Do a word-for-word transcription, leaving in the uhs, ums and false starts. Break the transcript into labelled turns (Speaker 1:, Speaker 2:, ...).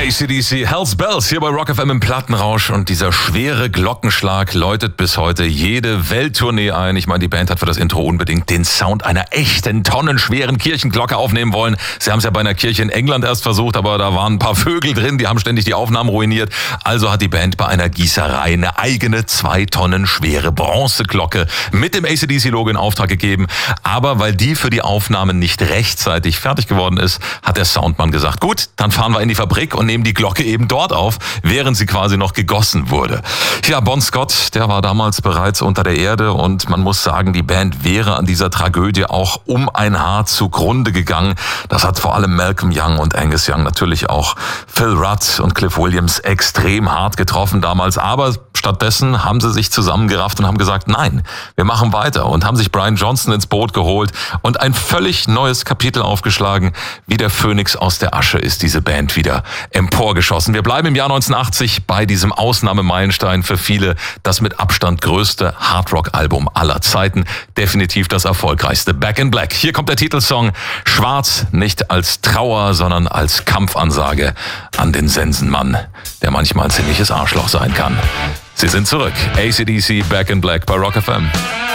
Speaker 1: A C D C, Hells Bells hier bei Rock F M im Plattenrausch und dieser schwere Glockenschlag läutet bis heute jede Welttournee ein. Ich meine, die Band hat für das Intro unbedingt den Sound einer echten, tonnenschweren Kirchenglocke aufnehmen wollen. Sie haben es ja bei einer Kirche in England erst versucht, aber da waren ein paar Vögel drin, die haben ständig die Aufnahmen ruiniert. Also hat die Band bei einer Gießerei eine eigene zwei Tonnen schwere Bronzeglocke mit dem A C D C-Logo in Auftrag gegeben. Aber weil die für die Aufnahmen nicht rechtzeitig fertig geworden ist, hat der Soundmann gesagt, gut, dann fahren wir in die Fabrik und nehmen die Glocke eben dort auf, während sie quasi noch gegossen wurde. Ja, Bon Scott, der war damals bereits unter der Erde und man muss sagen, die Band wäre an dieser Tragödie auch um ein Haar zugrunde gegangen. Das hat vor allem Malcolm Young und Angus Young, natürlich auch Phil Rudd und Cliff Williams extrem hart getroffen damals, aber stattdessen haben sie sich zusammengerafft und haben gesagt, nein, wir machen weiter und haben sich Brian Johnson ins Boot geholt und ein völlig neues Kapitel aufgeschlagen. Wie der Phönix aus der Asche ist diese Band wieder emporgeschossen. Wir bleiben im Jahr neunzehnhundertachtzig bei diesem Ausnahmemeilenstein für viele, das mit Abstand größte Hardrock-Album aller Zeiten. Definitiv das erfolgreichste, Back in Black. Hier kommt der Titelsong Schwarz, nicht als Trauer, sondern als Kampfansage an den Sensenmann, der manchmal ein ziemliches Arschloch sein kann. Sie sind zurück. A C D C, Back in Black bei Rock F M.